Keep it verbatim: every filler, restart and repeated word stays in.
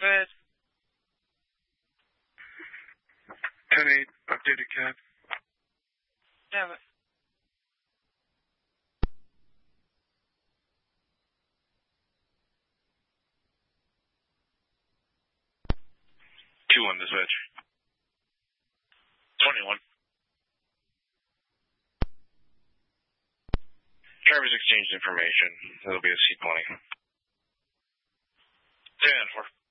Go ahead. ten eight, updated cab. Have it. two one dispatch. twenty-one. Drivers exchanged information. It'll be a C twenty. ten four.